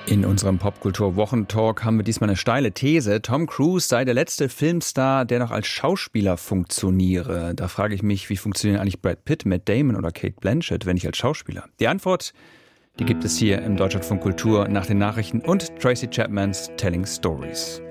In unserem Popkultur-Wochentalk haben wir diesmal eine steile These. Tom Cruise sei der letzte Filmstar, der noch als Schauspieler funktioniere. Da frage ich mich, wie funktionieren eigentlich Brad Pitt, Matt Damon oder Cate Blanchett, wenn nicht als Schauspieler? Die Antwort, die gibt es hier im Deutschlandfunk Kultur nach den Nachrichten und Tracy Chapmans Telling Stories.